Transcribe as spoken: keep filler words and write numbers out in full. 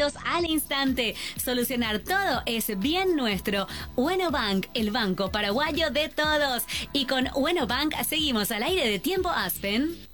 créditos al instante. Solucionar todo es bien nuestro. Bueno Bank, el banco paraguayo de todos. Y con Bueno Bank seguimos al aire de Tiempo Aspen.